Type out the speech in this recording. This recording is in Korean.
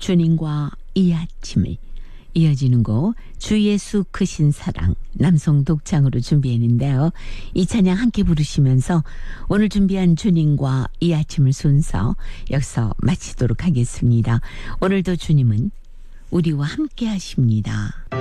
주님과 이 아침을 이어지는 곡 주 예수 크신 사랑 남성 독창으로 준비했는데요. 이 찬양 함께 부르시면서 오늘 준비한 주님과 이 아침을 순서 여기서 마치도록 하겠습니다. 오늘도 주님은 우리와 함께 하십니다.